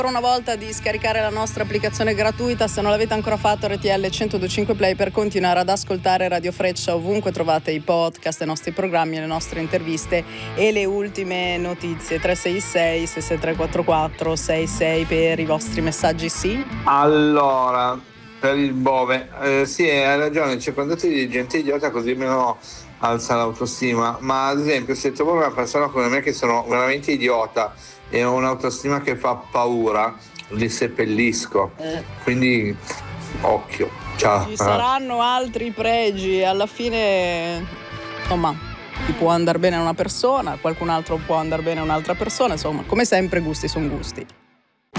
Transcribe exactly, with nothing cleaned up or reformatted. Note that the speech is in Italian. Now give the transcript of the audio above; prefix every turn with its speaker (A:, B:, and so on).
A: Una volta di scaricare la nostra applicazione gratuita, se non l'avete ancora fatto, R T L centodue e cinque Play, per continuare ad ascoltare Radio Freccia ovunque trovate i podcast, i nostri programmi, le nostre interviste e le ultime notizie. Tre sei sei sei sei tre quattro quattro sei sei per i vostri messaggi. Sì,
B: allora per il Bove, eh, sì, hai ragione, circondati di gente idiota così meno alza l'autostima, ma ad esempio se trovo una persona come me che sono veramente idiota e ho un'autostima che fa paura, li seppellisco, eh. quindi occhio. Ciao.
A: Ci saranno altri pregi, alla fine insomma ti può andare bene una persona, qualcun altro può andare bene un'altra persona, insomma come sempre gusti sono gusti.